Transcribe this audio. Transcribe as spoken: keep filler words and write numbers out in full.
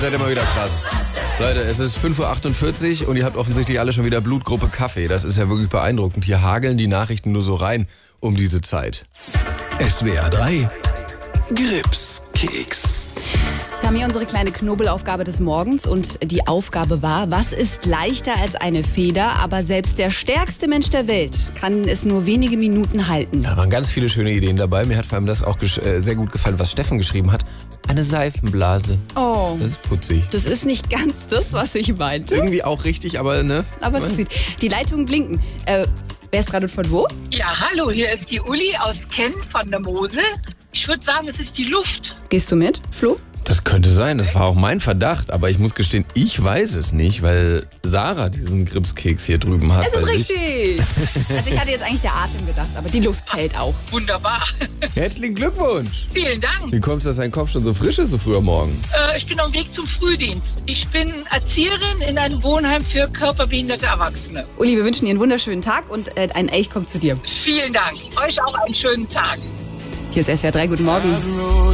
Seid ihr mal wieder krass. Leute, es ist fünf Uhr achtundvierzig und ihr habt offensichtlich alle schon wieder Blutgruppe Kaffee. Das ist ja wirklich beeindruckend. Hier hageln die Nachrichten nur so rein um diese Zeit. S W R drei Gripskeks. Wir haben hier unsere kleine Knobelaufgabe des Morgens und die Aufgabe war, was ist leichter als eine Feder, aber selbst der stärkste Mensch der Welt kann es nur wenige Minuten halten. Da waren ganz viele schöne Ideen dabei. Mir hat vor allem das auch äh, sehr gut gefallen, was Steffen geschrieben hat. Eine Seifenblase. Oh, Das ist putzig. das ist nicht ganz das, was ich meinte. Irgendwie auch richtig, aber ne? Aber es ist sweet. Die Leitungen blinken. Äh, wer ist dran und von wo? Ja, hallo, hier ist die Uli aus Kenn von der Mosel. Ich würde sagen, es ist die Luft. Gehst du mit, Flo? Das könnte sein, das war auch mein Verdacht, aber ich muss gestehen, ich weiß es nicht, weil Sarah diesen Gripskeks hier drüben hat. Es ist bei sich. richtig. Also ich hatte jetzt eigentlich der Atem gedacht, aber die Luft zählt auch. Wunderbar. Herzlichen Glückwunsch! Vielen Dank. Wie kommt es, dass dein Kopf schon so frisch ist, so früh am Morgen? Äh, ich bin auf dem Weg zum Frühdienst. Ich bin Erzieherin in einem Wohnheim für körperbehinderte Erwachsene. Uli, wir wünschen dir einen wunderschönen Tag und äh, ein Elch kommt zu dir. Vielen Dank. Euch auch einen schönen Tag. Hier ist S W R drei, guten Morgen.